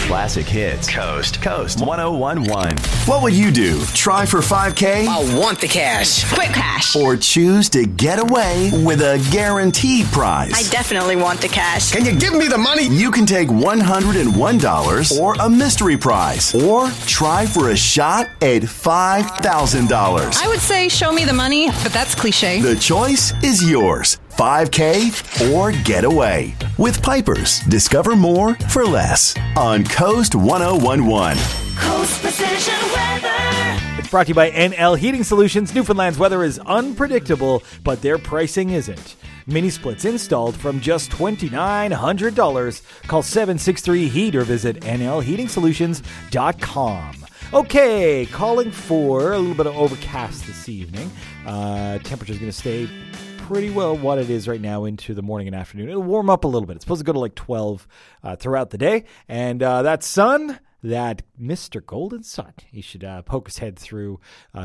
classic hits. Coast 1011. What would you do? Try for $5K? I want the cash. Quick cash. Or choose to get away with a guaranteed prize? I definitely want the cash. Can you give me the money? You can take $101 or a mystery prize. Or try for a shot at $5,000. I would say show me the money, but that's cliche. The choice is yours. $5K or get away. With Pipers, discover more for less on Coast 1011. Coast Precision Weather. It's brought to you by NL Heating Solutions. Newfoundland's weather is unpredictable, but their pricing isn't. Mini splits installed from just $2,900. Call 763-HEAT or visit nlheatingsolutions.com. Okay, calling for a little bit of overcast this evening. Temperature's going to stay pretty well what it is right now into the morning and afternoon. It'll warm up a little bit. It's supposed to go to like 12 throughout the day. And that sun, that Mr. Golden Sun, he should poke his head through